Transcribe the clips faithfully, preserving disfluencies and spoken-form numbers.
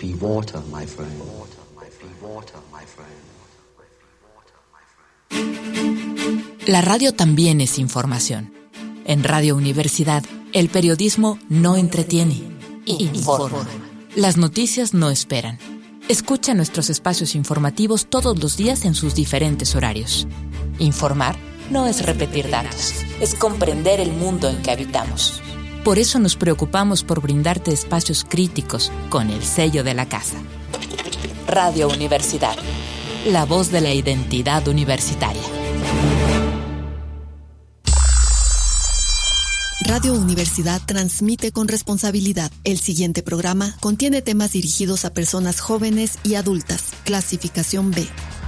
Be water, my friend. Be water, my friend. La radio también es información. En Radio Universidad, el periodismo no entretiene, informa. Las noticias no esperan. Escucha nuestros espacios informativos todos los días en sus diferentes horarios. Informar no es repetir datos, es comprender el mundo en que habitamos. Por eso nos preocupamos por brindarte espacios críticos con el sello de la casa. Radio Universidad, la voz de la identidad universitaria. Radio Universidad transmite con responsabilidad. El siguiente programa contiene temas dirigidos a personas jóvenes y adultas. Clasificación B.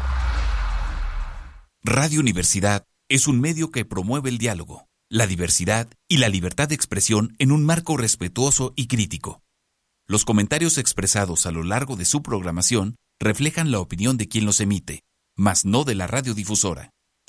Radio Universidad es un medio que promueve el diálogo, la diversidad y la libertad de expresión en un marco respetuoso y crítico. Los comentarios expresados a lo largo de su programación reflejan la opinión de quien los emite, mas no de la radiodifusora.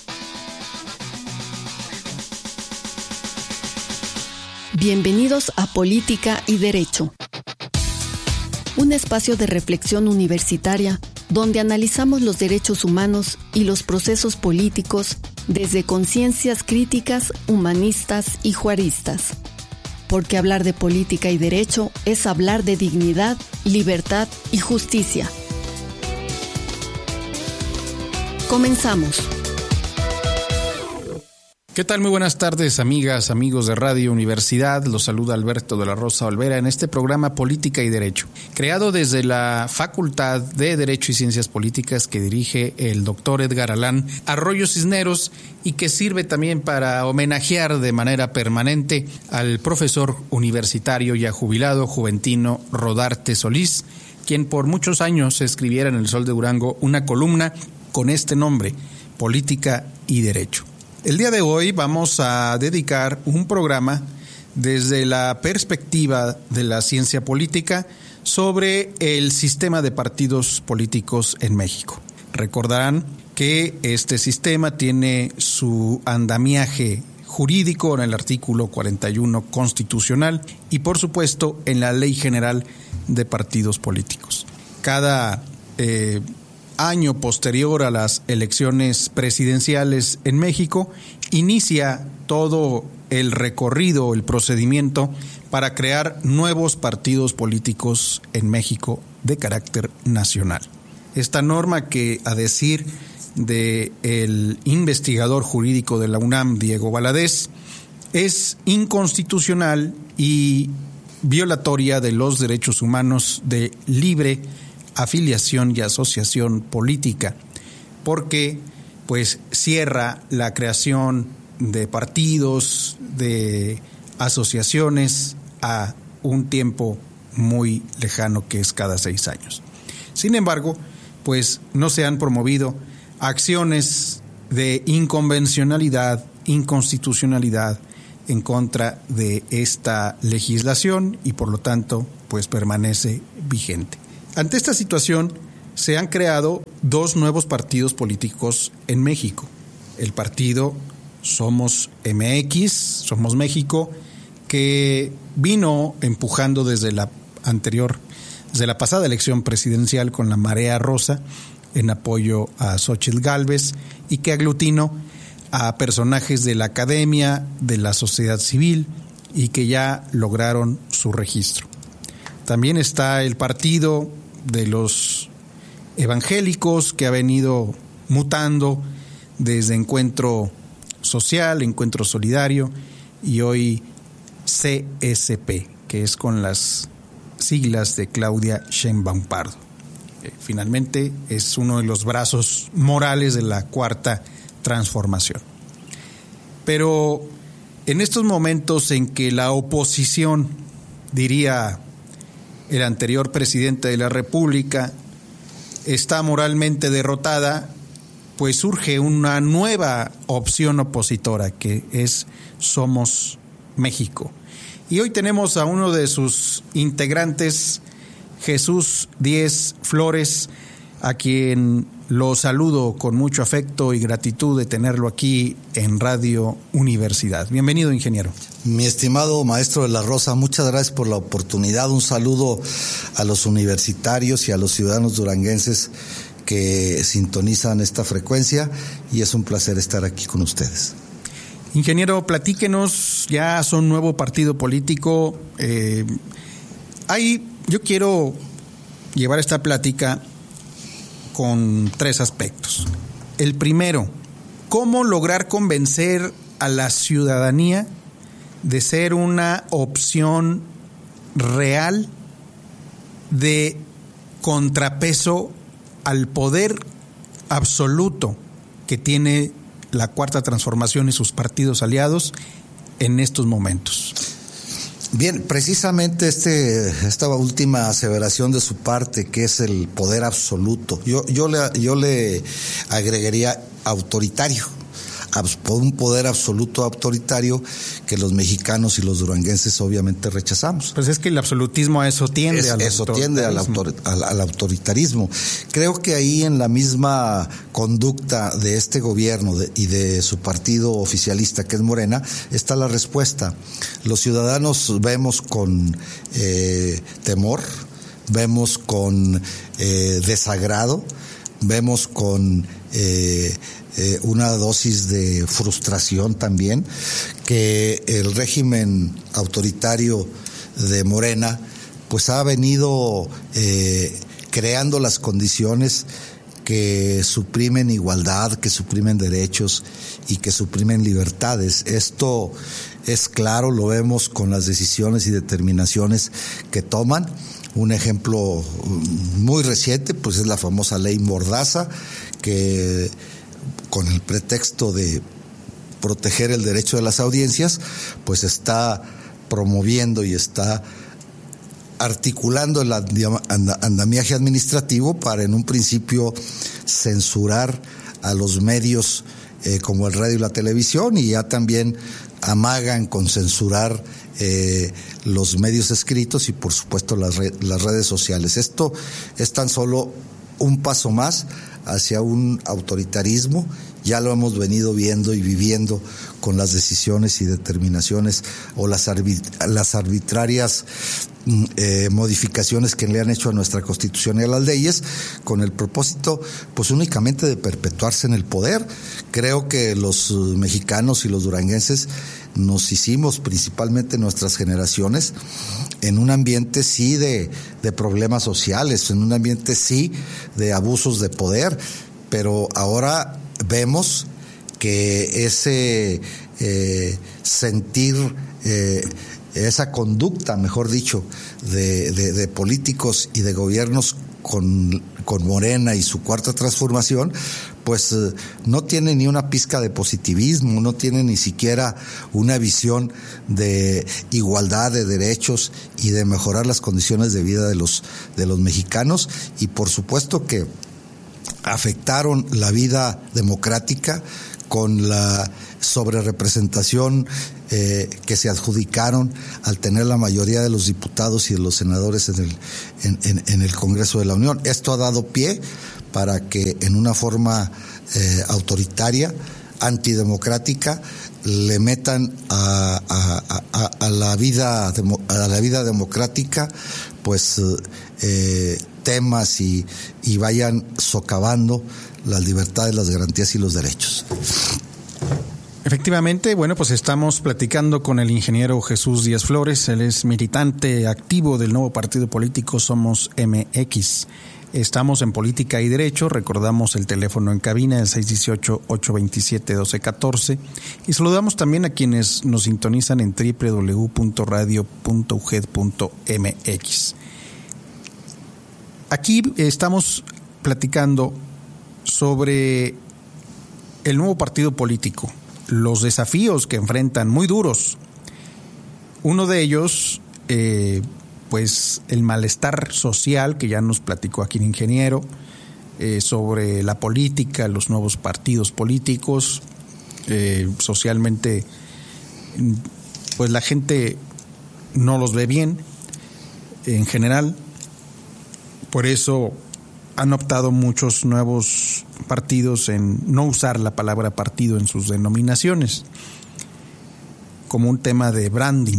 Bienvenidos a Política y Derecho, un espacio de reflexión universitaria donde analizamos los derechos humanos y los procesos políticos desde conciencias críticas, humanistas y juaristas. Porque hablar de política y derecho es hablar de dignidad, libertad y justicia. Comenzamos. ¿Qué tal? Muy buenas tardes, amigas, amigos de Radio Universidad. Los saluda Alberto de la Rosa Olvera en este programa Política y Derecho, creado desde la Facultad de Derecho y Ciencias Políticas que dirige el doctor Edgar Alán Arroyo Cisneros y que sirve también para homenajear de manera permanente al profesor universitario ya jubilado Juventino Rodarte Solís, quien por muchos años escribiera en El Sol de Durango una columna con este nombre, Política y Derecho. El día de hoy vamos a dedicar un programa desde la perspectiva de la ciencia política sobre el sistema de partidos políticos en México. Recordarán que este sistema tiene su andamiaje jurídico en el artículo cuarenta y uno constitucional y, por supuesto, en la Ley General de Partidos Políticos. Cada eh, año posterior a las elecciones presidenciales en México, inicia todo el recorrido, el procedimiento para crear nuevos partidos políticos en México de carácter nacional. Esta norma que, a decir del investigador jurídico de la UNAM, Diego Valadez, es inconstitucional y violatoria de los derechos humanos de libre afiliación y asociación política, porque pues cierra la creación de partidos, de asociaciones a un tiempo muy lejano que es cada seis años. Sin embargo, pues no se han promovido acciones de inconvencionalidad, inconstitucionalidad en contra de esta legislación y por lo tanto pues permanece vigente. Ante esta situación, se han creado dos nuevos partidos políticos en México. El partido Somos M X, Somos México, que vino empujando desde la anterior, desde la pasada elección presidencial con la Marea Rosa en apoyo a Xóchitl Gálvez y que aglutinó a personajes de la academia, de la sociedad civil y que ya lograron su registro. También está el partido de los evangélicos que ha venido mutando desde Encuentro Social, Encuentro Solidario y hoy C S P, que es con las siglas de Claudia Sheinbaum Pardo. Eh, finalmente es uno de los brazos morales de la Cuarta Transformación. Pero en estos momentos en que la oposición, diría el anterior presidente de la República, está moralmente derrotada, pues surge una nueva opción opositora que es Somos México. Y hoy tenemos a uno de sus integrantes, Jesús Díez Flores, a quien lo saludo con mucho afecto y gratitud de tenerlo aquí en Radio Universidad. Bienvenido, ingeniero. Mi estimado maestro de la Rosa, muchas gracias por la oportunidad. Un saludo a los universitarios y a los ciudadanos duranguenses que sintonizan esta frecuencia, y es un placer estar aquí con ustedes. Ingeniero, platíquenos, ya son nuevo partido político. Eh, hay, yo quiero llevar esta plática con tres aspectos. El primero, ¿cómo lograr convencer a la ciudadanía de ser una opción real de contrapeso al poder absoluto que tiene la Cuarta Transformación y sus partidos aliados en estos momentos? Bien, precisamente este, esta última aseveración de su parte, que es el poder absoluto, yo, yo, le, yo le agregaría autoritario, un poder absoluto autoritario que los mexicanos y los duranguenses obviamente rechazamos. Pues es que el absolutismo a eso tiende. Es, al eso tiende al, autor, al, al autoritarismo. Creo que ahí en la misma conducta de este gobierno de, y de su partido oficialista, que es Morena, está la respuesta. Los ciudadanos vemos con eh, temor, vemos con eh, desagrado, vemos con eh, eh, una dosis de frustración también, que el régimen autoritario de Morena pues ha venido eh, creando las condiciones que suprimen igualdad, que suprimen derechos y que suprimen libertades. Esto es claro, lo vemos con las decisiones y determinaciones que toman. Un ejemplo muy reciente pues es la famosa ley Mordaza, que con el pretexto de proteger el derecho de las audiencias pues está promoviendo y está articulando el andamiaje administrativo para en un principio censurar a los medios eh, como el radio y la televisión, y ya también amagan con censurar eh, los medios escritos y por supuesto las, re- las redes sociales. Esto es tan solo un paso más hacia un autoritarismo. Ya lo hemos venido viendo y viviendo con las decisiones y determinaciones o las, arbit- las arbitrarias eh, modificaciones que le han hecho a nuestra Constitución y a las leyes, con el propósito pues únicamente de perpetuarse en el poder. Creo que los mexicanos y los duranguenses nos hicimos, principalmente nuestras generaciones, en un ambiente sí de, de problemas sociales, en un ambiente sí de abusos de poder, pero ahora vemos que ese eh, sentir, eh, esa conducta, mejor dicho, de, de, de políticos y de gobiernos con, con Morena y su Cuarta Transformación, pues eh, no tiene ni una pizca de positivismo, no tiene ni siquiera una visión de igualdad de derechos y de mejorar las condiciones de vida de los, de los mexicanos, y por supuesto que afectaron la vida democrática con la sobrerepresentación eh, que se adjudicaron al tener la mayoría de los diputados y de los senadores en el, en, en, en el Congreso de la Unión. Esto ha dado pie para que en una forma eh, autoritaria, antidemocrática, le metan a, a, a, a la vida a la vida democrática pues eh, temas y, y vayan socavando las libertades, las garantías y los derechos. Efectivamente, bueno, pues estamos platicando con el ingeniero Jesús Díaz Flores. Él es militante activo del nuevo partido político Somos M X. Estamos en Política y Derecho. Recordamos el teléfono en cabina, el seis uno ocho, ocho dos siete, uno dos uno cuatro. Y saludamos también a quienes nos sintonizan en doble u doble u doble u punto radio punto u g e d punto m x. Aquí estamos platicando sobre el nuevo partido político, los desafíos que enfrentan muy duros. Uno de ellos, eh, pues el malestar social, que ya nos platicó aquí el ingeniero, eh, sobre la política, los nuevos partidos políticos, eh, socialmente, pues la gente no los ve bien en general. Por eso han optado muchos nuevos partidos en no usar la palabra partido en sus denominaciones, como un tema de branding.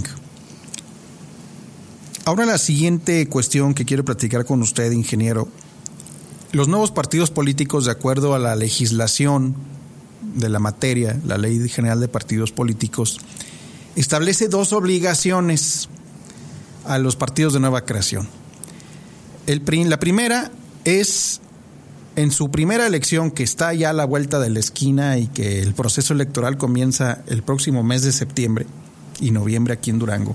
Ahora la siguiente cuestión que quiero platicar con usted, ingeniero. Los nuevos partidos políticos, de acuerdo a la legislación de la materia, la Ley General de Partidos Políticos, establece dos obligaciones a los partidos de nueva creación. El, la primera es, en su primera elección, que está ya a la vuelta de la esquina y que el proceso electoral comienza el próximo mes de septiembre y noviembre aquí en Durango,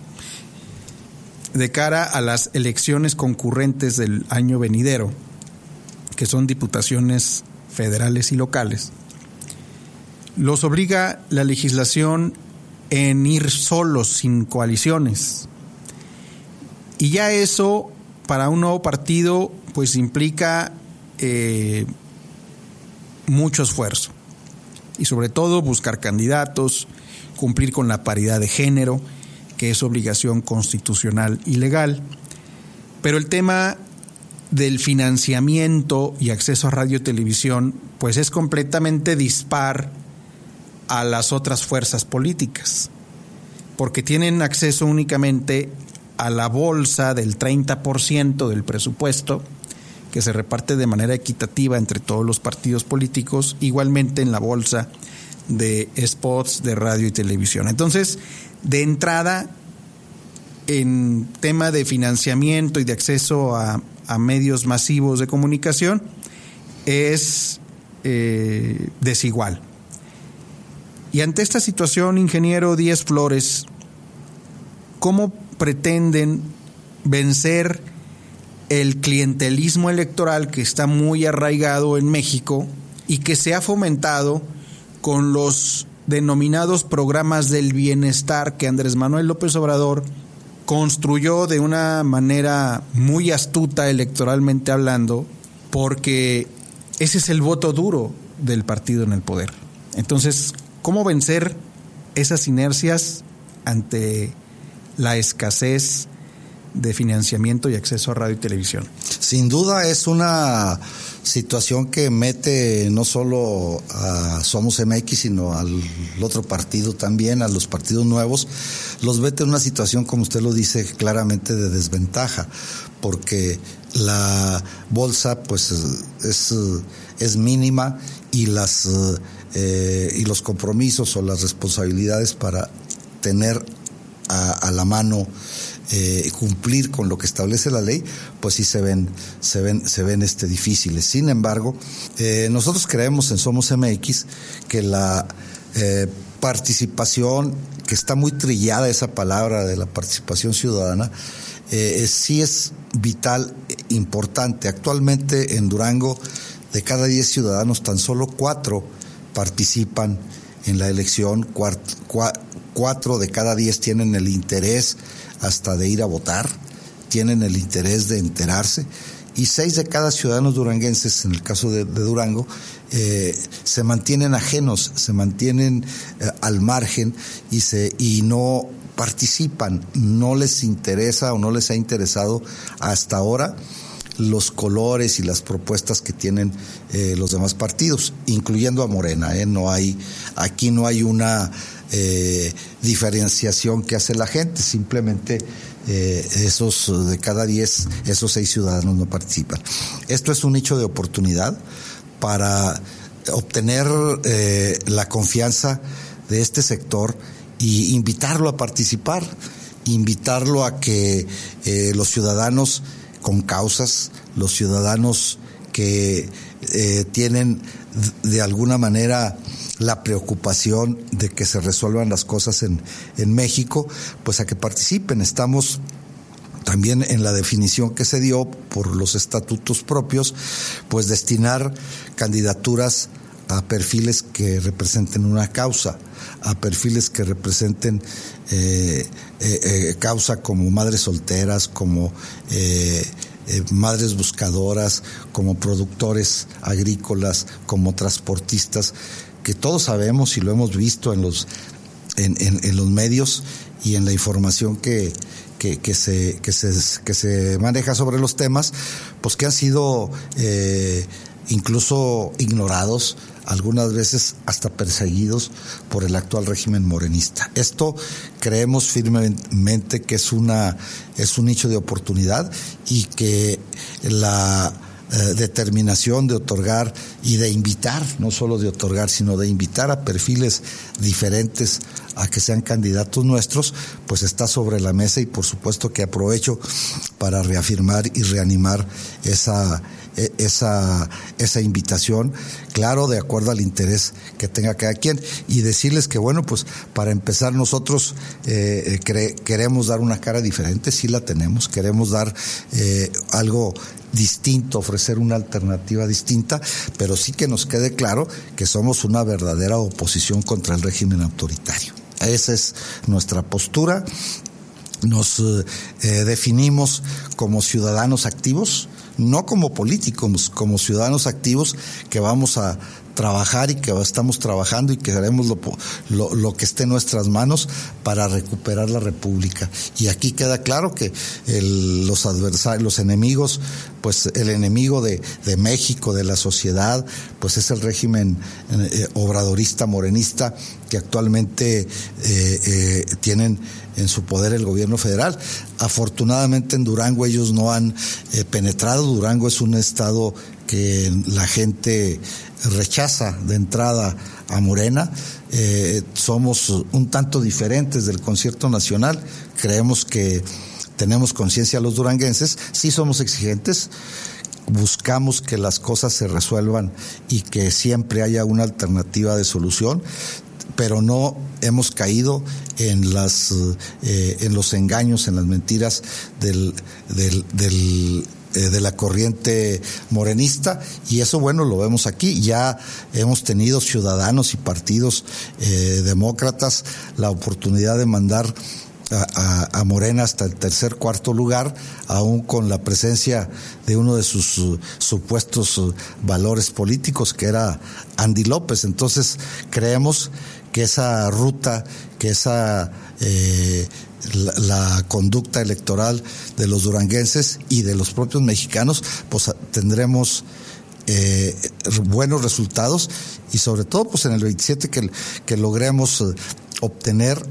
de cara a las elecciones concurrentes del año venidero, que son diputaciones federales y locales, los obliga la legislación en ir solos, sin coaliciones. Y ya eso, para un nuevo partido, pues implica eh, mucho esfuerzo. Y sobre todo buscar candidatos, cumplir con la paridad de género, que es obligación constitucional y legal. Pero el tema del financiamiento y acceso a radio y televisión, pues es completamente dispar a las otras fuerzas políticas, porque tienen acceso únicamente a la bolsa del treinta por ciento del presupuesto, que se reparte de manera equitativa entre todos los partidos políticos, igualmente en la bolsa de spots de radio y televisión. Entonces, de entrada, en tema de financiamiento y de acceso a, a medios masivos de comunicación, es eh, desigual. Y ante esta situación, ingeniero Díaz Flores, ¿cómo pretenden vencer el clientelismo electoral que está muy arraigado en México y que se ha fomentado con los denominados programas del bienestar que Andrés Manuel López Obrador construyó de una manera muy astuta electoralmente hablando, porque ese es el voto duro del partido en el poder? Entonces, ¿cómo vencer esas inercias ante la escasez de financiamiento y acceso a radio y televisión? Sin duda es una situación que mete no solo a Somos M X, sino al otro partido también, a los partidos nuevos, los mete en una situación, como usted lo dice, claramente de desventaja, porque la bolsa pues es, es mínima y las eh, y los compromisos o las responsabilidades para tener a, a la mano Eh, cumplir con lo que establece la ley, pues sí se ven, se ven, se ven este difíciles. Sin embargo, eh, nosotros creemos en Somos M X que la eh, participación, que está muy trillada esa palabra de la participación ciudadana, eh, sí es vital, importante. Actualmente en Durango, de cada diez ciudadanos, tan solo cuatro participan en la elección, cuatro, cuatro de cada diez tienen el interés hasta de ir a votar, tienen el interés de enterarse, y seis de cada ciudadanos duranguenses, en el caso de, de Durango, eh, se mantienen ajenos, se mantienen eh, al margen y, se, y no participan, no les interesa o no les ha interesado hasta ahora los colores y las propuestas que tienen eh, los demás partidos, incluyendo a Morena. Eh, no hay, aquí no hay una eh, diferenciación que hace la gente, simplemente eh, esos de cada diez, esos seis ciudadanos no participan. Esto es un nicho de oportunidad para obtener eh, la confianza de este sector y invitarlo a participar, invitarlo a que eh, los ciudadanos con causas, los ciudadanos que eh, tienen de alguna manera la preocupación de que se resuelvan las cosas en, en México, pues a que participen. Estamos también en la definición que se dio por los estatutos propios, pues destinar candidaturas a perfiles que representen una causa, a perfiles que representen eh, eh, eh, causa como madres solteras, como eh, eh, madres buscadoras, como productores agrícolas, como transportistas, que todos sabemos y lo hemos visto en los en, en, en los medios y en la información que que, que, se, que, se, que se maneja sobre los temas, pues que han sido eh, incluso ignorados, algunas veces hasta perseguidos por el actual régimen morenista. Esto creemos firmemente que es una es un nicho de oportunidad y que la eh, determinación de otorgar y de invitar, no solo de otorgar, sino de invitar a perfiles diferentes a que sean candidatos nuestros, pues está sobre la mesa, y por supuesto que aprovecho para reafirmar y reanimar esa esa esa invitación, claro, de acuerdo al interés que tenga cada quien, y decirles que bueno, pues para empezar nosotros eh, cre- queremos dar una cara diferente, sí la tenemos, queremos dar eh, algo distinto, ofrecer una alternativa distinta, pero sí que nos quede claro que somos una verdadera oposición contra el régimen autoritario. Esa es nuestra postura. Nos eh, definimos como ciudadanos activos, no como políticos, como ciudadanos activos que vamos a trabajar y que estamos trabajando y que haremos lo, lo, lo que esté en nuestras manos para recuperar la República. Y aquí queda claro que el, los adversarios, los enemigos, pues el enemigo de, de México, de la sociedad, pues es el régimen eh, obradorista, morenista, que actualmente eh, eh, tienen en su poder el gobierno federal. Afortunadamente en Durango ellos no han eh, penetrado. Durango es un estado que la gente rechaza de entrada a Morena. Eh, somos un tanto diferentes del concierto nacional. Creemos que tenemos conciencia los duranguenses, sí somos exigentes, buscamos que las cosas se resuelvan y que siempre haya una alternativa de solución, pero no hemos caído en las eh, en los engaños, en las mentiras del del, del eh, de la corriente morenista, y eso bueno lo vemos aquí. Ya hemos tenido ciudadanos y partidos eh, demócratas la oportunidad de mandar A, a, a Morena hasta el tercer, cuarto lugar, aún con la presencia de uno de sus uh, supuestos uh, valores políticos, que era Andy López. Entonces creemos que esa ruta, que esa eh, la, la conducta electoral de los duranguenses y de los propios mexicanos, pues tendremos eh, buenos resultados, y sobre todo pues en el veintisiete que, que logremos uh, obtener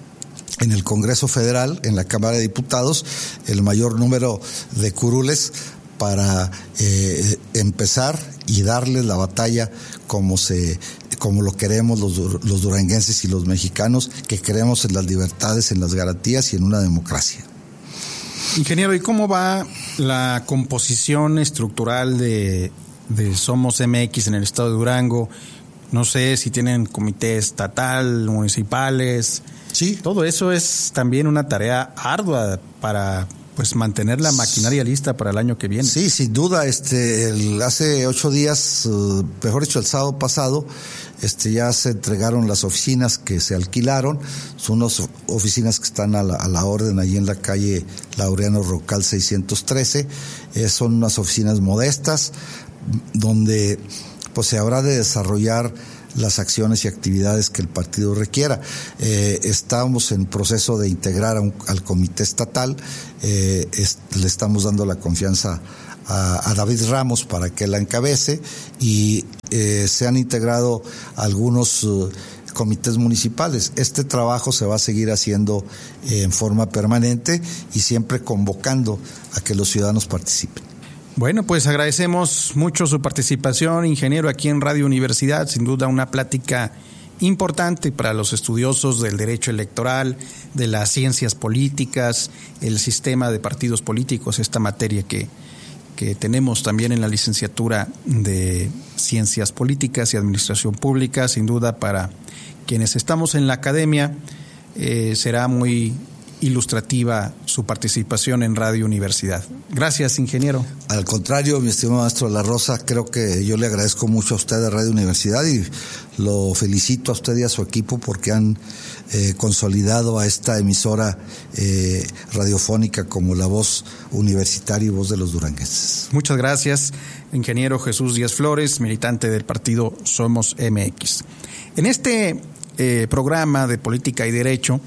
en el Congreso Federal, en la Cámara de Diputados, el mayor número de curules para eh, empezar y darles la batalla como se como lo queremos los, los duranguenses y los mexicanos, que creemos en las libertades, en las garantías y en una democracia. Ingeniero, ¿y cómo va la composición estructural de, de Somos M X en el estado de Durango? No sé si tienen comité estatal, municipales. Sí. Todo eso es también una tarea ardua para pues mantener la maquinaria lista para el año que viene. Sí, sin duda. Este, el, hace ocho días, uh, mejor dicho, el sábado pasado, este, ya se entregaron las oficinas que se alquilaron. Son unas oficinas que están a la, a la orden allí en la calle Laureano Rocal seiscientos trece. Eh, son unas oficinas modestas donde pues se habrá de desarrollar las acciones y actividades que el partido requiera. Eh, estamos en proceso de integrar a un, al comité estatal, eh, es, le estamos dando la confianza a, a David Ramos para que la encabece, y eh, se han integrado algunos uh, comités municipales. Este trabajo se va a seguir haciendo eh, en forma permanente y siempre convocando a que los ciudadanos participen. Bueno, pues agradecemos mucho su participación, ingeniero, aquí en Radio Universidad. Sin duda una plática importante para los estudiosos del derecho electoral, de las ciencias políticas, el sistema de partidos políticos, esta materia que, que tenemos también en la licenciatura de Ciencias Políticas y Administración Pública. Sin duda para quienes estamos en la academia eh, será muy ilustrativa su participación en Radio Universidad. Gracias, ingeniero. Al contrario, mi estimado maestro de la Rosa, creo que yo le agradezco mucho a usted de Radio Universidad y lo felicito a usted y a su equipo porque han eh, consolidado a esta emisora eh, radiofónica como la voz universitaria y voz de los duranguenses. Muchas gracias, ingeniero Jesús Díaz Flores, militante del partido Somos M X. En este eh, programa de Política y Derecho,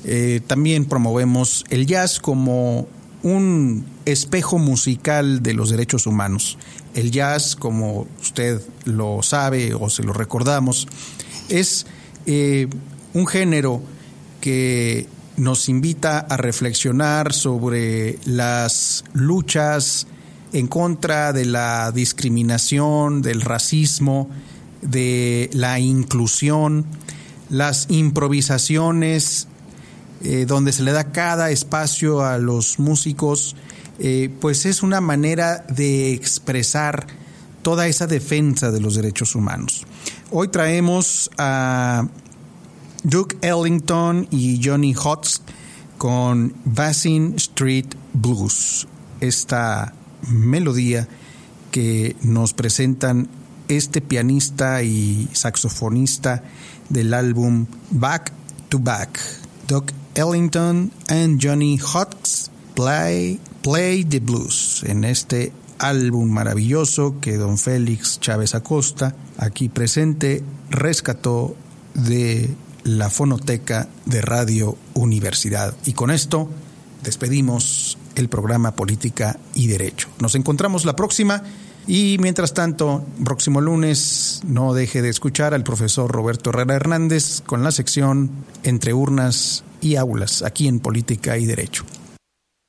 Eh, también promovemos el jazz como un espejo musical de los derechos humanos. El jazz, como usted lo sabe o se lo recordamos, es eh, un género que nos invita a reflexionar sobre las luchas en contra de la discriminación, del racismo, de la inclusión, las improvisaciones, eh, donde se le da cada espacio a los músicos, eh, pues es una manera de expresar toda esa defensa de los derechos humanos. Hoy traemos a Duke Ellington y Johnny Hodges con Basin Street Blues, esta melodía que nos presentan este pianista y saxofonista del álbum Back to Back. Duke Ellington and Johnny Hodges play, play the Blues, en este álbum maravilloso que don Félix Chávez Acosta, aquí presente, rescató de la fonoteca de Radio Universidad. Y con esto despedimos el programa Política y Derecho. Nos encontramos la próxima y mientras tanto, próximo lunes, no deje de escuchar al profesor Roberto Herrera Hernández con la sección Entre Urnas y Aulas, aquí en Política y Derecho.